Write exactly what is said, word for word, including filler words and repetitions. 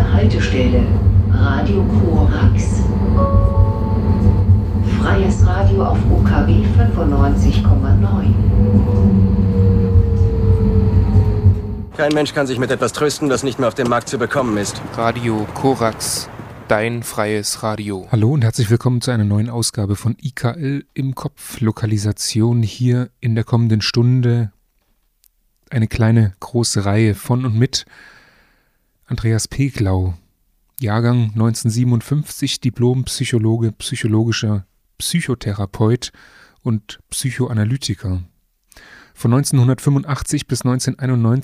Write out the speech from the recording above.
Haltestelle Radio Korax. Freies Radio auf U K W fünfundneunzig Komma neun. Kein Mensch kann sich mit etwas trösten, das nicht mehr auf dem Markt zu bekommen ist. Radio Korax, dein freies Radio. Hallo und herzlich willkommen zu einer neuen Ausgabe von I K L im Kopf. Lokalisation hier in der kommenden Stunde. Eine kleine, große Reihe von und mit Andreas Peglau, Jahrgang neunzehnhundertsiebenundfünfzig, Diplompsychologe, psychologischer Psychotherapeut und Psychoanalytiker. Von neunzehnhundertfünfundachtzig bis neunzehnhunderteinundneunzig